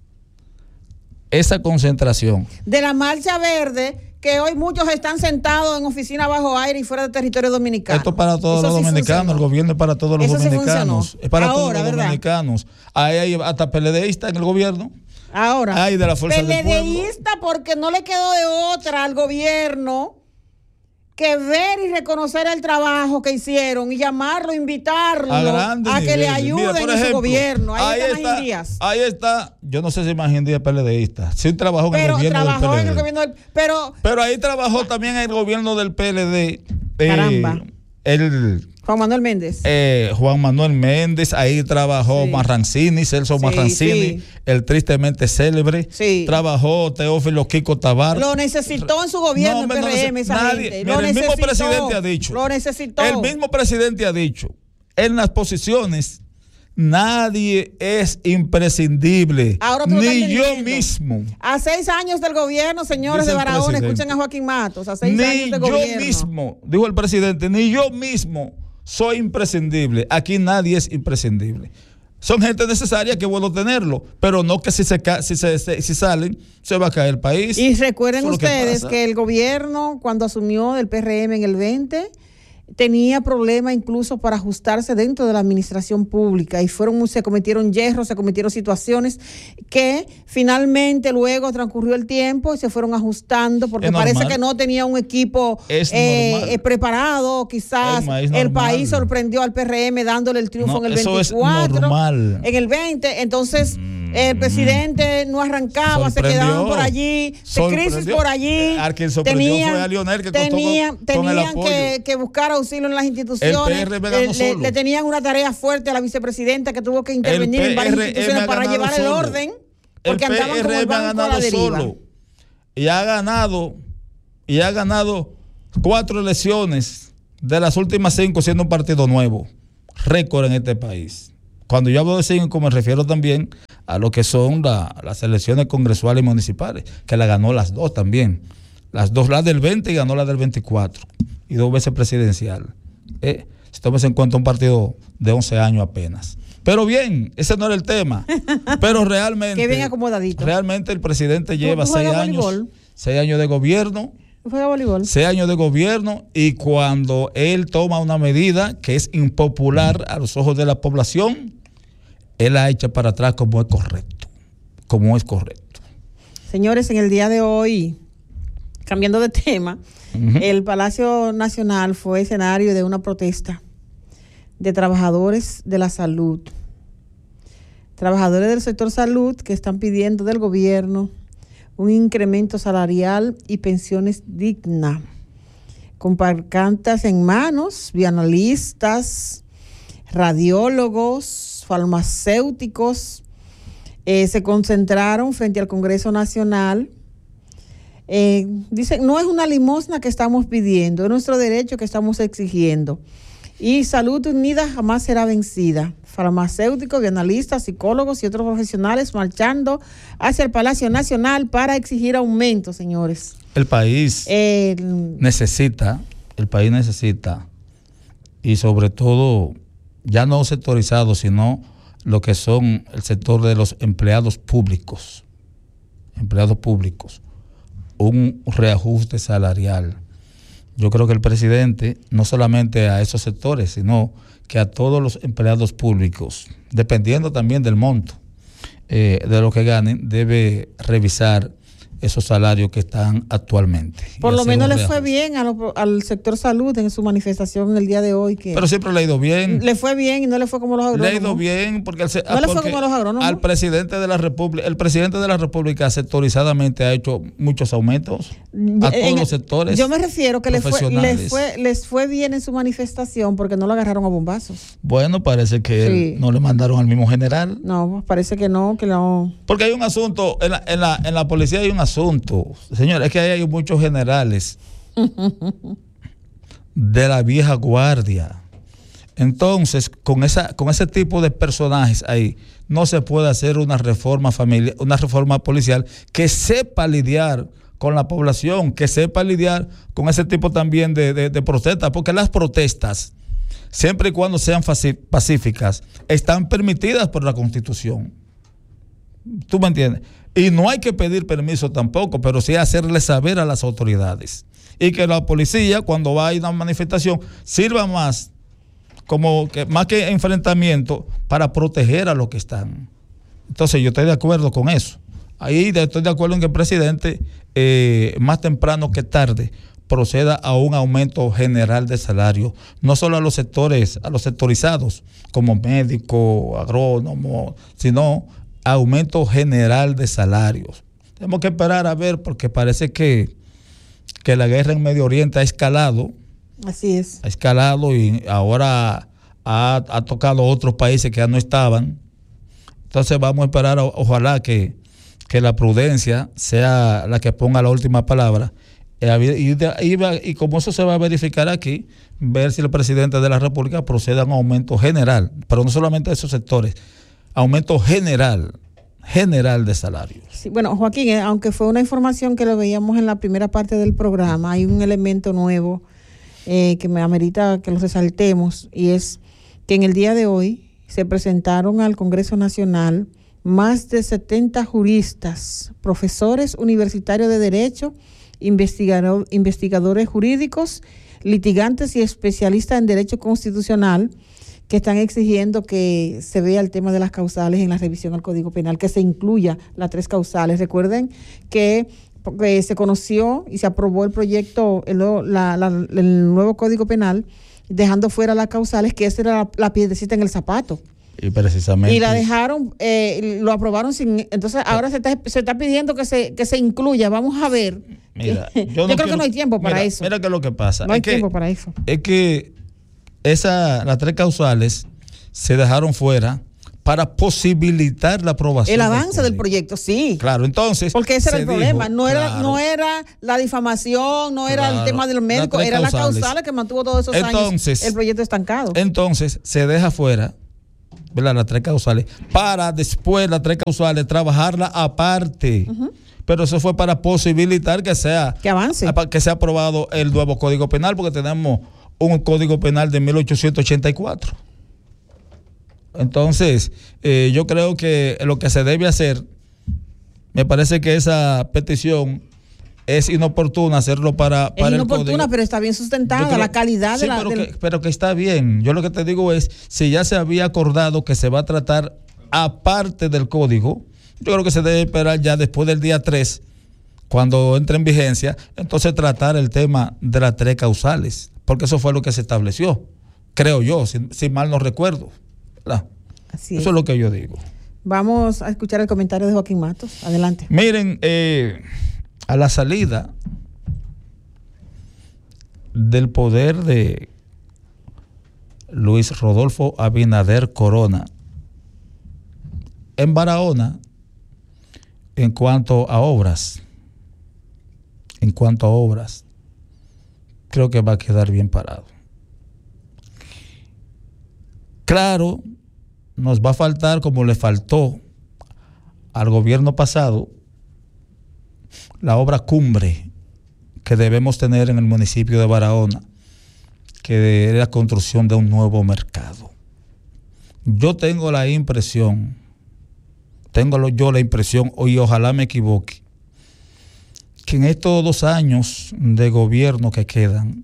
esa concentración. De la Marcha Verde, que hoy muchos están sentados en oficina bajo aire y fuera del territorio dominicano. Esto es para todos Eso los sí dominicanos, funcionó. el gobierno es para todos los Eso sí dominicanos. funcionó. Es para todos Ahora, los ¿verdad? dominicanos. Ahí hay hasta PLDistas en el gobierno. Ahora, Ay, de la fuerza del pueblo. PLDista porque no le quedó de otra al gobierno que ver y reconocer el trabajo que hicieron y llamarlo, invitarlo A grandes a que le niveles. ayuden Mira, por en su ejemplo, gobierno. Ahí está Magín Díaz. Ahí está, yo no sé si Magín Díaz es PLDista. Sí trabajó en el Pero gobierno del trabajó PLD. en el gobierno del... Pero ahí trabajó también el gobierno del PLD. Caramba. El Juan Manuel Méndez. Juan Manuel Méndez, ahí trabajó Sí. Marrancini, Celso Sí, Marrancini, sí. el tristemente célebre. Sí. Trabajó Teófilo Kiko Tabar. Lo necesitó en su gobierno el hombre, no PRM, esa nadie. gente. Mira, Lo el mismo necesitó. presidente ha dicho. Lo necesitó. El mismo presidente ha dicho, en las posiciones, nadie es imprescindible. Ahora tú lo Ni estás yo diciendo. mismo. A 6 años del gobierno, señores Dice de el Barahona, presidente. escuchen a Joaquín Matos. A 6 Ni años de yo gobierno. mismo, dijo el presidente, ni yo mismo soy imprescindible. Aquí nadie es imprescindible. Son gente necesaria, que bueno tenerlo, pero no que si salen, se va a caer el país. Y recuerden Eso es lo que ustedes pasa. que el gobierno, cuando asumió del PRM en el 20, tenía problemas incluso para ajustarse dentro de la administración pública y se cometieron yerros, se cometieron situaciones que finalmente luego transcurrió el tiempo y se fueron ajustando porque Es parece normal. que no tenía un equipo Es normal. preparado. Quizás Es el normal. país sorprendió al PRM dándole el triunfo No, en el eso es 24, normal. en el 20. Entonces el presidente no arrancaba, se Sorprendió. quedaban por allí, crisis Sorprendió. por allí. A quien sorprendió fue a Lionel, que contó con el tenían apoyo. que buscar auxilio en las instituciones. El PRM ganó solo. Le tenían una tarea fuerte a la vicepresidenta que tuvo que intervenir en varias PRM instituciones ha para ganado llevar el solo. orden, porque el andaban como el PRM ha banco a la ganado deriva. solo. Y ha ganado 4 elecciones de las últimas 5 siendo un partido nuevo. Récord en este país. Cuando yo hablo de 5 me refiero también a lo que son las elecciones congresuales y municipales, que la ganó las 2 también. Las 2, la del 20 y ganó la del 24. Y 2 veces presidencial. Si tomas en cuenta un partido de 11 años apenas. Pero bien, ese no era el tema. Pero realmente. Qué bien acomodadito. Realmente el presidente lleva ¿Tú 6 juegas años. voleibol? 6 años de gobierno. ¿Juega voleibol? 6 años de gobierno, y cuando él toma una medida que es impopular a los ojos de la población, él la echa para atrás como es correcto. Como es correcto. Señores, en el día de hoy cambiando de tema, el Palacio Nacional fue escenario de una protesta de trabajadores de la salud. Trabajadores del sector salud que están pidiendo del gobierno un incremento salarial y pensiones dignas. Con pancartas en manos, analistas, radiólogos, farmacéuticos, se concentraron frente al Congreso Nacional. Dicen, no es una limosna que estamos pidiendo, es nuestro derecho que estamos exigiendo. Y Salud Unida jamás será vencida. Farmacéuticos, analistas, psicólogos y otros profesionales marchando hacia el Palacio Nacional para exigir aumento, señores. El país necesita, y sobre todo, ya no sectorizados, sino lo que son el sector de los empleados públicos, un reajuste salarial. Yo creo que el presidente, no solamente a esos sectores, sino que a todos los empleados públicos, dependiendo también del monto de lo que ganen, debe revisar esos salarios que están actualmente. Por lo menos le fue bien al sector salud en su manifestación el día de hoy. Pero siempre le ha ido bien. Le fue bien y no le fue como los agrónomos. Le ha ido bien porque no le fue como los agrónomos. Al presidente de la República, el presidente de la República sectorizadamente ha hecho muchos aumentos a todos los sectores. Yo me refiero que les fue bien en su manifestación porque no lo agarraron a bombazos. Bueno, parece que él no le mandaron al mismo general. No, parece que no. Porque hay un asunto, en la policía hay un asunto. Señores, es que hay muchos generales de la vieja guardia. Entonces, con ese tipo de personajes ahí, no se puede hacer una reforma policial que sepa lidiar con la población, que sepa lidiar con ese tipo también de protestas, porque las protestas, siempre y cuando sean pacíficas, están permitidas por la Constitución. ¿Tú me entiendes? Y no hay que pedir permiso tampoco, pero sí hacerle saber a las autoridades. Y que la policía, cuando va a ir a una manifestación, sirva más que enfrentamiento para proteger a los que están. Entonces yo estoy de acuerdo con eso. Ahí estoy de acuerdo en que el presidente, más temprano que tarde, proceda a un aumento general de salario, no solo a los sectorizados, como médicos, agrónomos, sino aumento general de salarios. Tenemos que esperar a ver, porque parece que la guerra en Medio Oriente ha escalado. Así es. Ha escalado y ahora ha tocado otros países que ya no estaban. Entonces vamos a esperar, ojalá que la prudencia sea la que ponga la última palabra. Y como eso se va a verificar aquí, ver si el presidente de la República procede a un aumento general, pero no solamente de esos sectores, aumento general de salario. Sí, bueno, Joaquín, aunque fue una información que lo veíamos en la primera parte del programa, hay un elemento nuevo que me amerita que lo resaltemos, y es que en el día de hoy se presentaron al Congreso Nacional más de 70 juristas, profesores universitarios de Derecho, investigadores jurídicos, litigantes y especialistas en Derecho Constitucional, que están exigiendo que se vea el tema de las causales en la revisión al Código Penal, que se incluya las 3 causales. Recuerden que se conoció y se aprobó el proyecto, el nuevo Código Penal, dejando fuera las causales, que esa era la piedrecita en el zapato. Y precisamente. Y la dejaron, lo aprobaron sin. Entonces ahora se está pidiendo que se incluya. Vamos a ver. Mira, yo creo que no hay tiempo para eso. Mira que lo que pasa. No hay tiempo para eso. Es que las 3 causales se dejaron fuera para posibilitar la aprobación. El avance del proyecto, sí. Claro, entonces. Porque ese era el problema. No era la difamación, no era el tema del médico, eran las causales que mantuvo todos esos años el proyecto estancado. Entonces se deja fuera, ¿verdad?, las 3 causales, para después las 3 causales trabajarla aparte. Pero eso fue para posibilitar que avance, que sea aprobado el nuevo Código Penal, porque tenemos un Código Penal de 1884. Entonces, yo creo que lo que se debe hacer, me parece que esa petición es inoportuna hacerlo para es el inoportuna, código. Pero está bien sustentada, la calidad de la... Pero que está bien. Yo lo que te digo es, si ya se había acordado que se va a tratar aparte del código, yo creo que se debe esperar ya después del día 3, cuando entre en vigencia, entonces tratar el tema de las 3 causales, porque eso fue lo que se estableció, creo yo, si mal no recuerdo, ¿verdad? Así eso es lo que yo digo. Vamos a escuchar el comentario de Joaquín Matos. Adelante. Miren, a la salida del poder de Luis Rodolfo Abinader Corona en Barahona, en cuanto a obras, creo que va a quedar bien parado. Claro, nos va a faltar, como le faltó al gobierno pasado, la obra cumbre que debemos tener en el municipio de Barahona, que es la construcción de un nuevo mercado. Yo tengo la impresión, y ojalá me equivoque, que en estos 2 años de gobierno que quedan,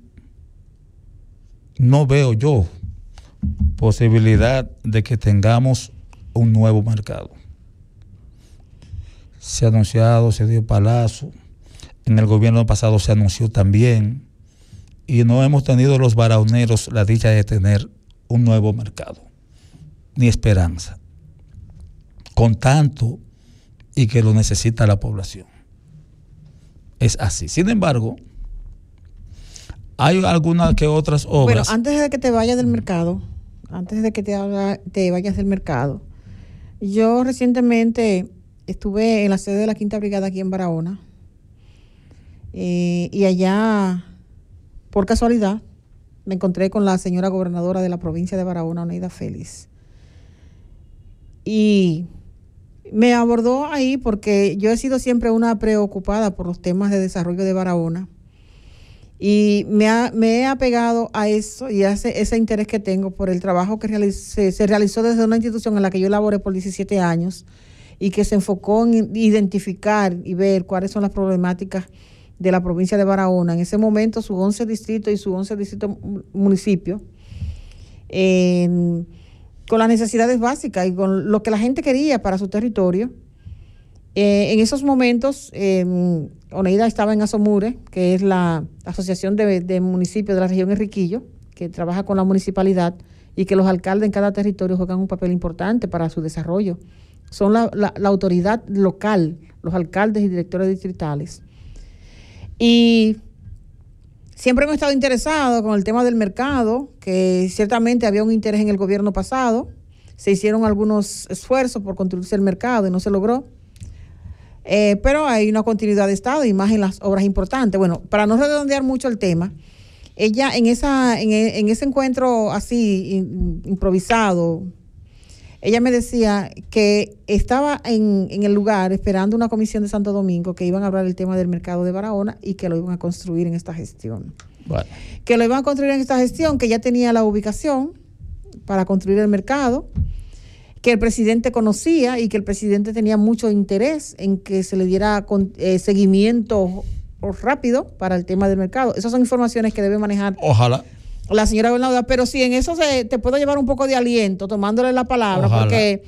no veo yo posibilidad de que tengamos un nuevo mercado. Se ha anunciado, se dio palazo, en el gobierno pasado se anunció también, y no hemos tenido los barahoneros la dicha de tener un nuevo mercado, ni esperanza, con tanto y que lo necesita la población. Es así. Sin embargo, hay algunas que otras obras. Bueno, antes de que te vayas del mercado, te vayas del mercado, yo recientemente estuve en la sede de la Quinta Brigada aquí en Barahona, y allá, por casualidad, me encontré con la señora gobernadora de la provincia de Barahona, Oneida Félix, y me abordó ahí porque yo he sido siempre una preocupada por los temas de desarrollo de Barahona, y me he apegado a eso y a ese interés que tengo por el trabajo que se realizó desde una institución en la que yo laboré por 17 años y que se enfocó en identificar y ver cuáles son las problemáticas de la provincia de Barahona. En ese momento, sus 11 distritos y sus 11 distritos municipios, con las necesidades básicas y con lo que la gente quería para su territorio. En esos momentos, Oneida estaba en Asomure, que es la asociación de municipios de la región Enriquillo, que trabaja con la municipalidad y que los alcaldes en cada territorio juegan un papel importante para su desarrollo. Son la autoridad local, los alcaldes y directores distritales. Y siempre hemos estado interesados con el tema del mercado, que ciertamente había un interés en el gobierno pasado. Se hicieron algunos esfuerzos por construirse el mercado y no se logró. Pero hay una continuidad de Estado y más en las obras importantes. Bueno, para no redondear mucho el tema, ella en ese encuentro así improvisado, ella me decía que estaba en el lugar esperando una comisión de Santo Domingo que iban a hablar del tema del mercado de Barahona y que lo iban a construir en esta gestión. Bueno. Que lo iban a construir en esta gestión, que ya tenía la ubicación para construir el mercado, que el presidente conocía y que el presidente tenía mucho interés en que se le diera seguimiento rápido para el tema del mercado. Esas son informaciones que debe manejar. Ojalá. La señora gobernadora, pero sí, en eso te puedo llevar un poco de aliento, tomándole la palabra, ojalá. Porque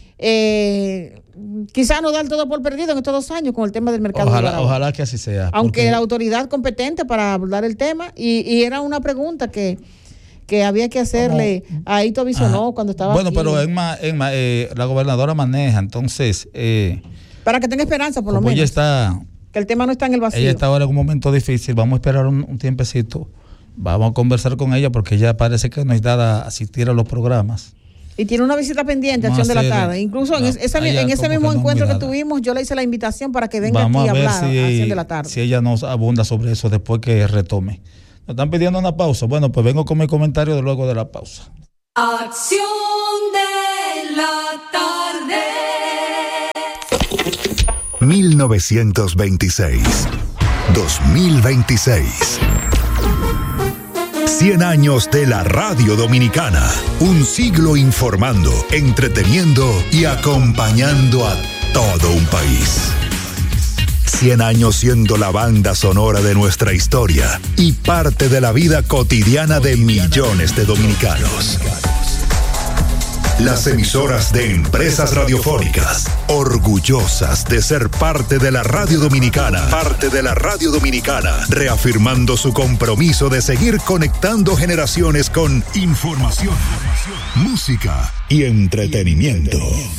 quizás no dar todo por perdido en estos 2 años con el tema del mercado. Ojalá que así sea. Aunque la autoridad competente para abordar el tema, y era una pregunta que había que hacerle a Ito Bisonó cuando estaba bueno, aquí. Pero la gobernadora maneja, entonces... para que tenga esperanza, por lo menos. Ella está... Que el tema no está en el vacío. Ella está ahora en un momento difícil, vamos a esperar un tiempecito. Vamos a conversar con ella porque ella parece que no es dada a asistir a los programas. Y tiene una visita pendiente, acción de la tarde. Incluso en ese mismo encuentro que tuvimos, yo le hice la invitación para que venga aquí a hablar a acción de la tarde. Si ella nos abunda sobre eso después que retome. Nos están pidiendo una pausa. Bueno, pues vengo con mi comentario luego de la pausa. Acción de la tarde. 1926. 2026. 100 años de la radio dominicana. Un siglo informando, entreteniendo y acompañando a todo un país. 100 años siendo la banda sonora de nuestra historia y parte de la vida cotidiana de millones de dominicanos. Las emisoras de Empresas Radiofónicas, orgullosas de ser parte de la radio dominicana. Parte de la radio dominicana, reafirmando su compromiso de seguir conectando generaciones con información, música y entretenimiento.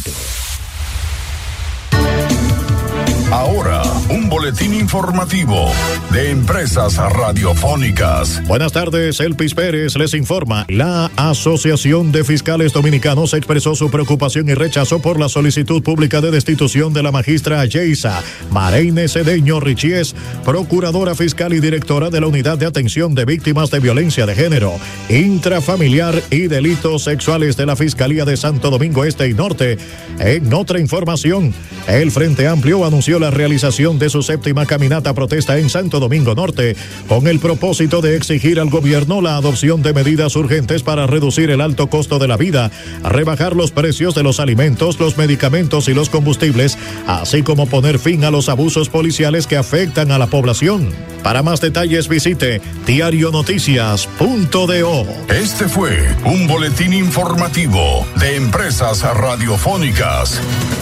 Ahora, un boletín informativo de Empresas Radiofónicas. Buenas tardes, Elpis Pérez les informa. La Asociación de Fiscales Dominicanos expresó su preocupación y rechazo por la solicitud pública de destitución de la magistra Yeisa Mareine Cedeño Richies, procuradora fiscal y directora de la Unidad de Atención de Víctimas de Violencia de Género, Intrafamiliar y Delitos Sexuales de la Fiscalía de Santo Domingo Este y Norte. En otra información, el Frente Amplio anunció la realización de su 7ª caminata protesta en Santo Domingo Norte, con el propósito de exigir al gobierno la adopción de medidas urgentes para reducir el alto costo de la vida, rebajar los precios de los alimentos, los medicamentos y los combustibles, así como poner fin a los abusos policiales que afectan a la población. Para más detalles visite diarionoticias.do. Este fue un boletín informativo de Empresas Radiofónicas.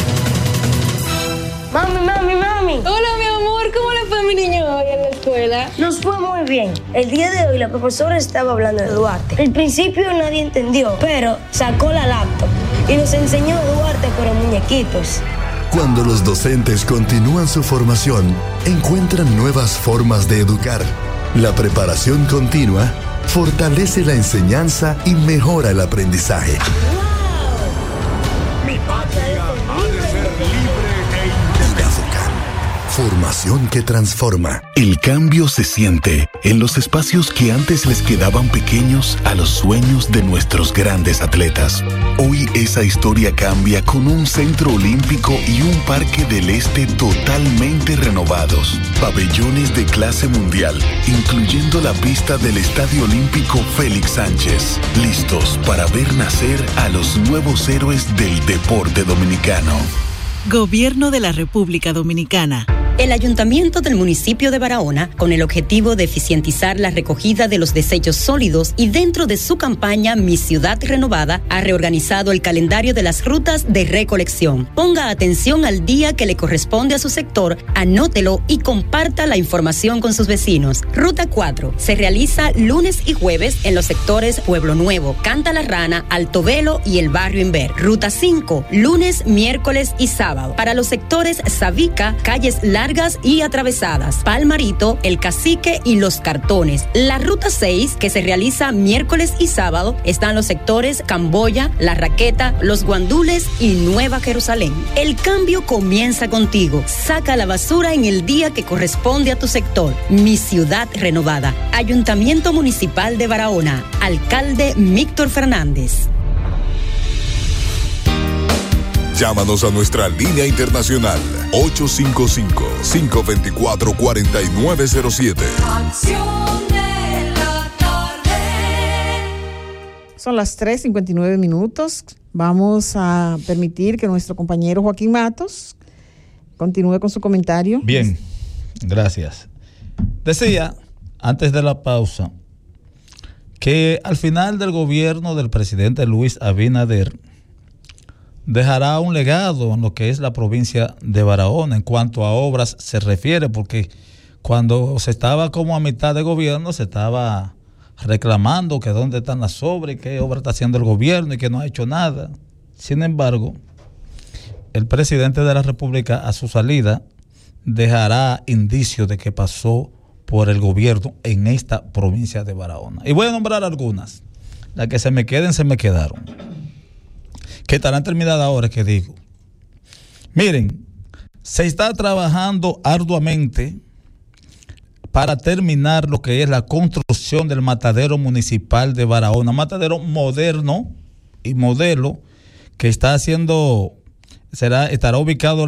Mami. Hola, mi amor, ¿cómo le fue a mi niño hoy en la escuela? Nos fue muy bien. El día de hoy la profesora estaba hablando de Duarte. Al principio nadie entendió, pero sacó la laptop y nos enseñó Duarte pero muñequitos. Cuando los docentes continúan su formación, encuentran nuevas formas de educar. La preparación continua fortalece la enseñanza y mejora el aprendizaje. Mi patria ha de ser libre e Formación que transforma. El cambio se siente en los espacios que antes les quedaban pequeños a los sueños de nuestros grandes atletas. Hoy esa historia cambia con un centro olímpico y un parque del este totalmente renovados. Pabellones de clase mundial, incluyendo la pista del Estadio Olímpico Félix Sánchez. Listos para ver nacer a los nuevos héroes del deporte dominicano. Gobierno de la República Dominicana. El Ayuntamiento del municipio de Barahona, con el objetivo de eficientizar la recogida de los desechos sólidos y dentro de su campaña Mi Ciudad Renovada, ha reorganizado el calendario de las rutas de recolección. Ponga atención al día que le corresponde a su sector, anótelo y comparta la información con sus vecinos. Ruta 4 se realiza lunes y jueves en los sectores Pueblo Nuevo, Canta la Rana, Alto Velo y el Barrio Inver. Ruta 5, lunes, miércoles y sábado, para los sectores Sabica, Calles Largas y atravesadas, Palmarito, El Cacique y Los Cartones. La ruta 6, que se realiza miércoles y sábado, están los sectores Camboya, La Raqueta, Los Guandules y Nueva Jerusalén. El cambio comienza contigo. Saca la basura en el día que corresponde a tu sector. Mi Ciudad Renovada. Ayuntamiento Municipal de Barahona. Alcalde Víctor Fernández. Llámanos a nuestra línea internacional 855-524-4907. Acción de la tarde. Son las 3:59. Vamos a permitir que nuestro compañero Joaquín Matos continúe con su comentario. Bien, gracias. Decía, antes de la pausa, que al final del gobierno del presidente Luis Abinader dejará un legado en lo que es la provincia de Barahona en cuanto a obras se refiere, porque cuando se estaba como a mitad de gobierno se estaba reclamando que dónde están las obras y qué obra está haciendo el gobierno y que no ha hecho nada. Sin embargo, el presidente de la República a su salida dejará indicios de que pasó por el gobierno en esta provincia de Barahona. Y voy a nombrar algunas. Las que se me queden, se me quedaron. Que estarán terminadas ahora, que digo. Miren, se está trabajando arduamente para terminar lo que es la construcción del matadero municipal de Barahona, un matadero moderno y modelo que está haciendo, estará ubicado